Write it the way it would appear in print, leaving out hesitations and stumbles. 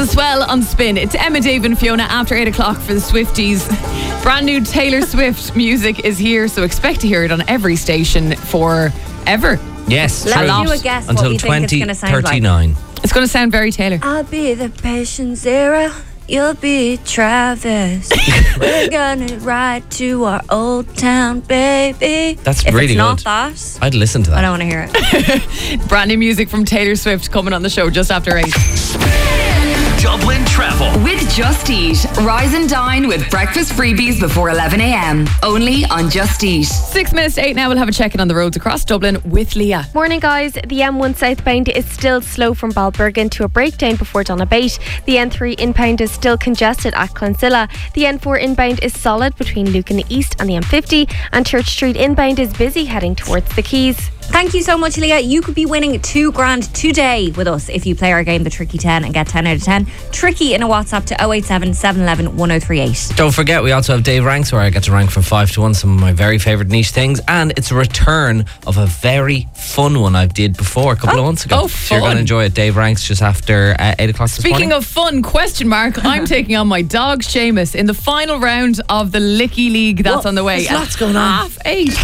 The Swell on Spin. It's Emma, Dave and Fiona after 8 o'clock for the Swifties. Brand new Taylor Swift music is here, so expect to hear it on every station forever. Yes, Let's true. do a guess Until what we think it's going to sound like. 2039. It's going to sound very Taylor. I'll be the patient zero. You'll be Travis. We're gonna ride to our old town, baby. That's if really it's not good. that, I'd listen to that. I don't want to hear it. Brand new music from Taylor Swift coming on the show just after 8. Dublin Travel. With Just Eat. Rise and dine with breakfast freebies before 11 a.m. Only on Just Eat. 6 minutes to 8 now. We'll have a check-in on the roads across Dublin with Leah. Morning, guys. The M1 southbound is still slow from Balbergan to a breakdown before Donabate. The N3 inbound is still congested at Clonsilla. The N4 inbound is solid between Lucan East and the M50. And Church Street inbound is busy heading towards the Quays. Thank you so much, Leah. You could be winning $2,000 today with us if you play our game, the Tricky 10, and get 10 out of 10. Tricky in a WhatsApp to 087 711 1038. Don't forget, we also have Dave Ranks, where I get to rank from 5 to 1 some of my very favourite niche things. And it's a return of a very fun one I did before a couple of months ago. Oh, So you're fun. going to enjoy it. Dave Ranks just after 8 o'clock this morning. Speaking of fun, question mark, I'm taking on my dog Seamus in the final round of the Licky League that's on the way. There's lots going on. 8:30.